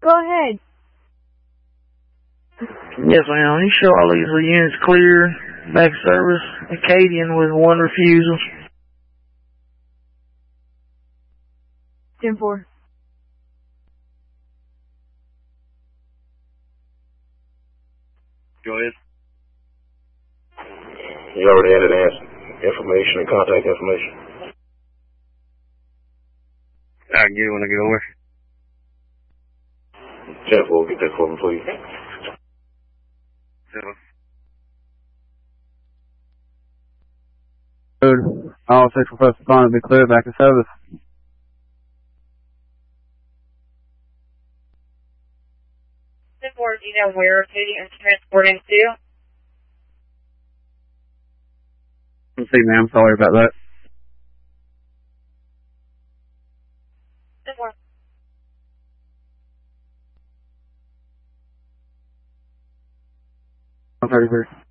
Go ahead. Yes, ma'am. You show all these units clear, back service, Acadian with 1 refusal. 10-4. Go ahead. You already added information and contact information. I can get it when I get over. 10-4, get that for me, please. 7. All central first responders be clear back to service. Do you know where Acadian is transporting to? Let's see, ma'am. Sorry about that. 10-4. I'm 33.